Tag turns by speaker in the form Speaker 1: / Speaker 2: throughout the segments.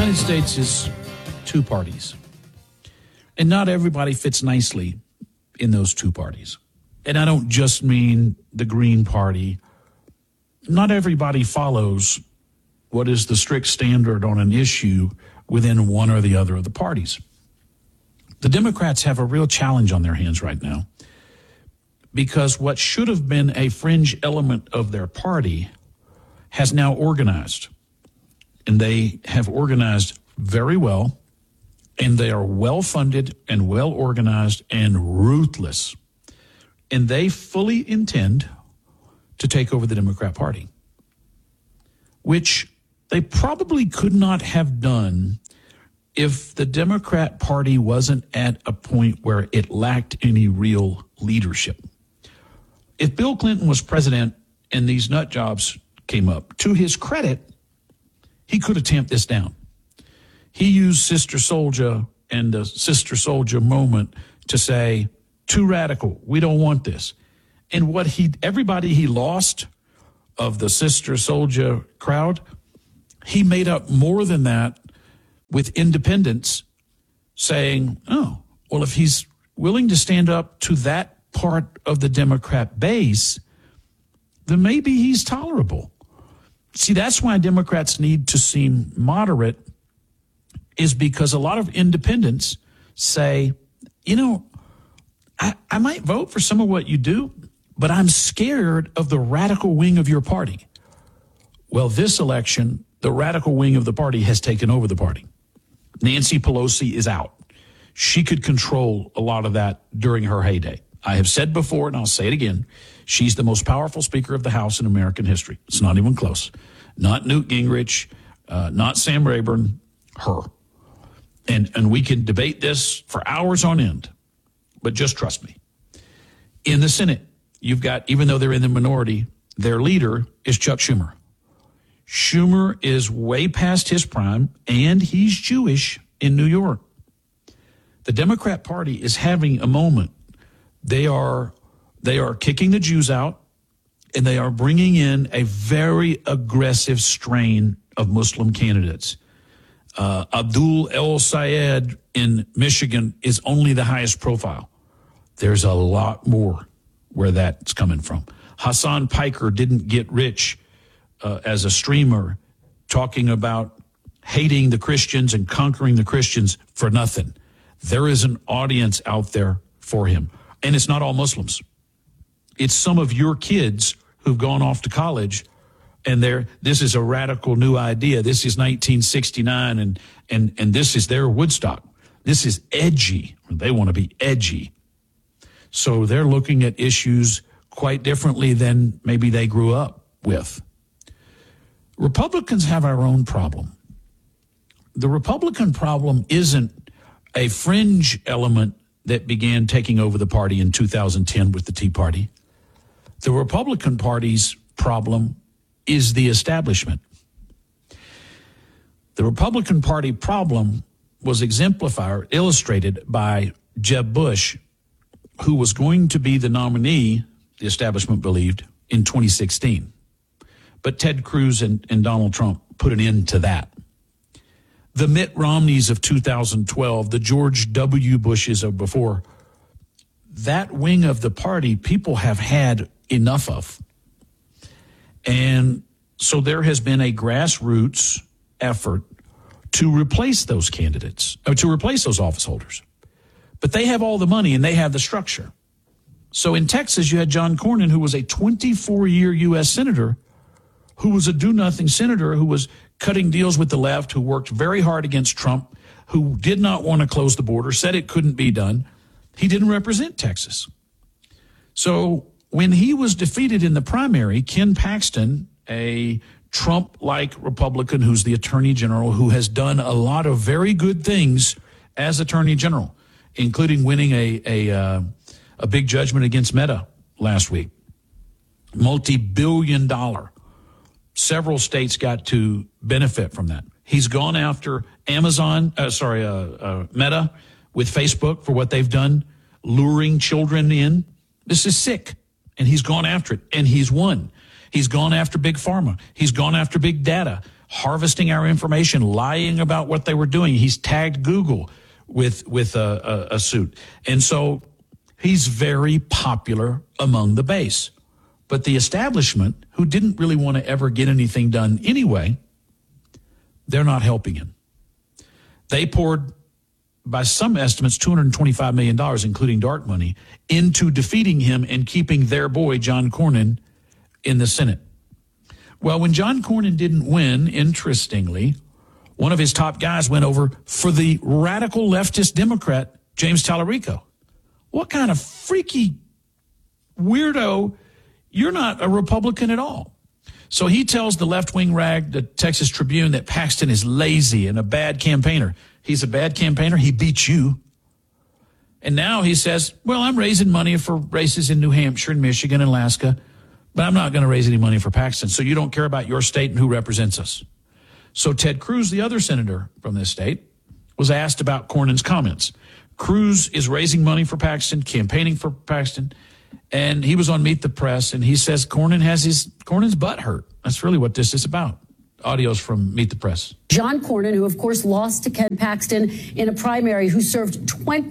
Speaker 1: United States is two parties, and not everybody fits nicely in those two parties. And I don't just mean the Green Party. Not everybody follows what is the strict standard on an issue within one or the other of the parties. The Democrats have a real challenge on their hands right now, because what should have been a fringe element of their party has now organized. And they have organized very well, and they are well-funded and well-organized and ruthless. And they fully intend to take over the Democrat Party, which they probably could not have done if the Democrat Party wasn't at a point where it lacked any real leadership. If Bill Clinton was president and these nut jobs came up, to his credit, he could have tamped this down. He used Sister Souljah and the Sister Souljah moment to say, too radical, we don't want this. And everybody he lost of the Sister Souljah crowd, he made up more than that with independents saying, oh, well, if he's willing to stand up to that part of the Democrat base, then maybe he's tolerable. See, that's why Democrats need to seem moderate, is because a lot of independents say, I might vote for some of what you do, but I'm scared of the radical wing of your party. Well, this election, the radical wing of the party has taken over the party. Nancy Pelosi is out. She could control a lot of that during her heyday. I have said before, and I'll say it again, she's the most powerful Speaker of the House in American history. It's not even close. Not Newt Gingrich, not Sam Rayburn, her. And we can debate this for hours on end, but just trust me. In the Senate, you've got, even though they're in the minority, their leader is Chuck Schumer. Schumer is way past his prime, and he's Jewish in New York. The Democrat Party is having a moment. They are kicking the Jews out, and they are bringing in a very aggressive strain of Muslim candidates. Abdul El Sayed in Michigan is only the highest profile. There's a lot more where that's coming from. Hassan Piker didn't get rich as a streamer talking about hating the Christians and conquering the Christians for nothing. There is an audience out there for him. And it's not all Muslims. It's some of your kids who've gone off to college, and this is a radical new idea. This is 1969, and this is their Woodstock. This is edgy. They want to be edgy. So they're looking at issues quite differently than maybe they grew up with. Republicans have our own problem. The Republican problem isn't a fringe element that began taking over the party in 2010 with the Tea Party. The Republican Party's problem is the establishment. The Republican Party problem was illustrated by Jeb Bush, who was going to be the nominee, the establishment believed, in 2016. But Ted Cruz and Donald Trump put an end to that. The Mitt Romneys of 2012, the George W. Bushes of before, that wing of the party people have had enough of. And so there has been a grassroots effort to replace those candidates, or to replace those office holders. But they have all the money and they have the structure. So in Texas, you had John Cornyn, who was a 24-year U.S. senator, who was a do-nothing senator, who was cutting deals with the left, who worked very hard against Trump, who did not want to close the border, said it couldn't be done. He didn't represent Texas. So when he was defeated in the primary, Ken Paxton, a Trump-like Republican who's the attorney general, who has done a lot of very good things as attorney general, including winning a big judgment against Meta last week, multi-billion-dollar. Several states got to benefit from that. He's gone after Meta with Facebook for what they've done, luring children in. This is sick. And he's gone after it, and he's won. He's gone after big pharma. He's gone after big data. harvesting our information, lying about what they were doing. He's tagged Google with a suit. And so he's very popular among the base. But the establishment, who didn't really want to ever get anything done anyway, they're not helping him. They poured, by some estimates, $225 million, including dark money, into defeating him and keeping their boy, John Cornyn, in the Senate. Well, when John Cornyn didn't win, interestingly, one of his top guys went over for the radical leftist Democrat, James Tallarico. What kind of freaky weirdo? You're not a Republican at all. So he tells the left-wing rag, the Texas Tribune, that Paxton is lazy and a bad campaigner. He's a bad campaigner. He beat you. And now he says, well, I'm raising money for races in New Hampshire and Michigan and Alaska, but I'm not going to raise any money for Paxton. So you don't care about your state and who represents us. So Ted Cruz, the other senator from this state, was asked about Cornyn's comments. Cruz is raising money for Paxton, campaigning for Paxton, and he was on Meet the Press, and he says Cornyn's butt hurt. That's really what this is about. Audio's from Meet the Press.
Speaker 2: John Cornyn, who of course lost to Ken Paxton in a primary, who served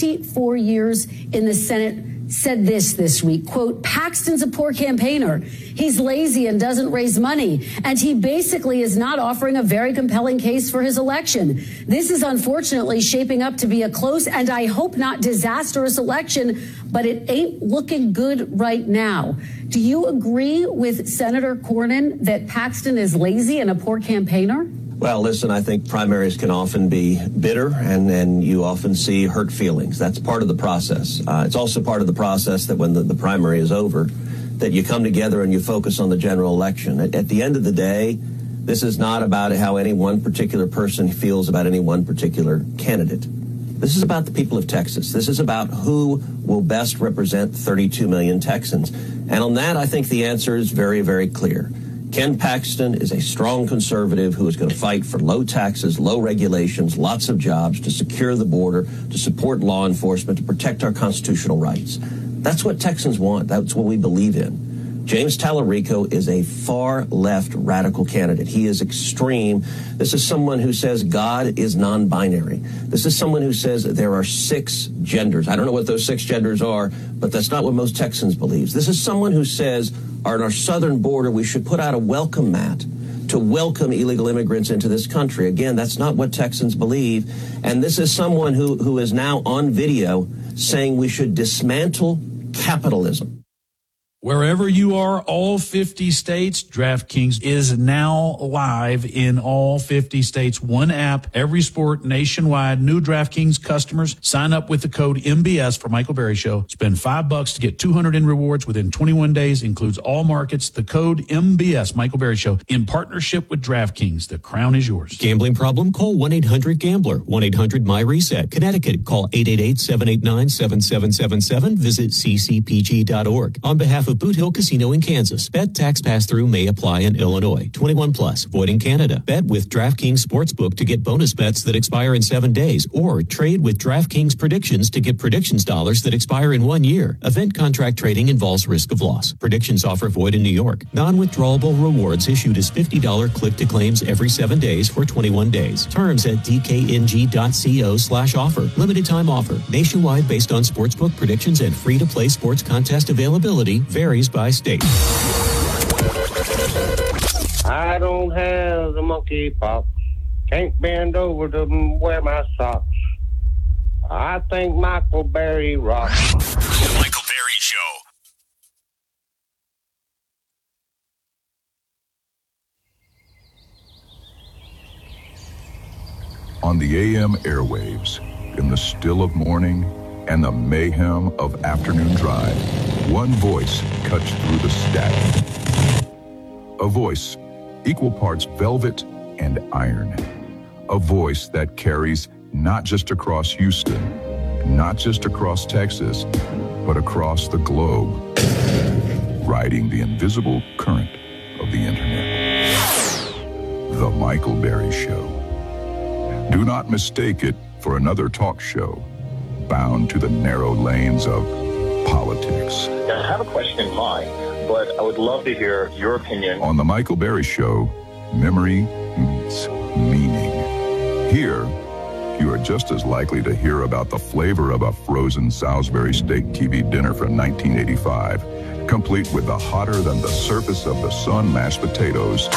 Speaker 2: 24 years in the Senate, said this week, quote, Paxton's a poor campaigner. He's lazy and doesn't raise money. And he basically is not offering a very compelling case for his election. This is unfortunately shaping up to be a close and I hope not disastrous election, but it ain't looking good right now. Do you agree with Senator Cornyn that Paxton is lazy and a poor campaigner?
Speaker 3: Well, listen, I think primaries can often be bitter, and then you often see hurt feelings. That's part of the process. It's also part of the process that when the primary is over, that you come together and you focus on the general election. At the end of the day, this is not about how any one particular person feels about any one particular candidate. This is about the people of Texas. This is about who will best represent 32 million Texans. And on that, I think the answer is very, very clear. Ken Paxton is a strong conservative who is going to fight for low taxes, low regulations, lots of jobs, to secure the border, to support law enforcement, to protect our constitutional rights. That's what Texans want. That's what we believe in. James Tallarico is a far left radical candidate. He is extreme. This is someone who says God is non-binary. This is someone who says there are 6 genders. I don't know what those 6 genders are, but that's not what most Texans believe. This is someone who says on our southern border, we should put out a welcome mat to welcome illegal immigrants into this country. Again, that's not what Texans believe. And this is someone who is now on video saying we should dismantle capitalism.
Speaker 1: Wherever you are, all 50 states, DraftKings is now live in all 50 states. One app, every sport, nationwide. New DraftKings customers sign up with the code MBS for Michael Berry Show. Spend $5 to get $200 in rewards within 21 days. Includes all markets. The code MBS, Michael Berry Show, in partnership with DraftKings. The crown is yours.
Speaker 4: Gambling problem? Call 1-800-GAMBLER. 1-800-MY-RESET. Connecticut, call 888-789-7777. Visit ccpg.org. On behalf of Boot Hill Casino in Kansas. Bet tax pass-through may apply in Illinois. 21 plus. Void in Canada. Bet with DraftKings Sportsbook to get bonus bets that expire in 7 days, or trade with DraftKings Predictions to get predictions dollars that expire in 1 year. Event contract trading involves risk of loss. Predictions offer void in New York. Non-withdrawable rewards issued as $50 click-to-claims every 7 days for 21 days. Terms at dkng.co/offer. Limited time offer. Nationwide based on sportsbook predictions and free-to-play sports contest availability. Varies by state.
Speaker 5: I don't have the monkey pox. Can't bend over to wear my socks. I think Michael Berry rocks.
Speaker 6: The Michael Berry Show.
Speaker 7: On the AM airwaves, in the still of morning and the mayhem of afternoon drive, one voice cuts through the static. A voice equal parts velvet and iron. A voice that carries not just across Houston, not just across Texas, but across the globe, riding the invisible current of the internet. The Michael Berry Show. Do not mistake it for another talk show bound to the narrow lanes of politics.
Speaker 8: I have a question in mind, but I would love to hear your opinion.
Speaker 7: On The Michael Berry Show, memory its meaning. Here, you are just as likely to hear about the flavor of a frozen Salisbury steak TV dinner from 1985, complete with the hotter than the surface of the sun mashed potatoes,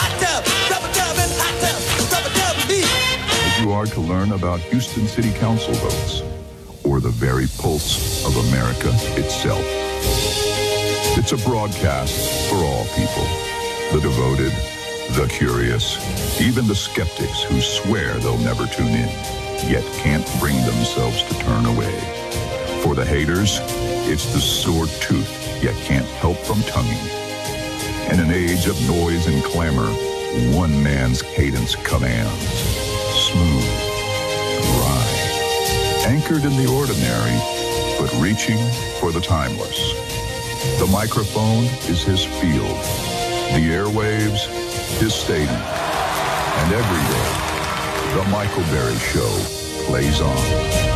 Speaker 7: as you are to learn about Houston City Council votes, or the very pulse of America itself. It's a broadcast for all people, the devoted, the curious, even the skeptics who swear they'll never tune in, yet can't bring themselves to turn away. For the haters, it's the sore tooth, yet can't help from tonguing. In an age of noise and clamor, one man's cadence commands. Smooth, dry, anchored in the ordinary, but reaching for the timeless. The microphone is his field, the airwaves, his stadium. And every day, The Michael Berry Show plays on.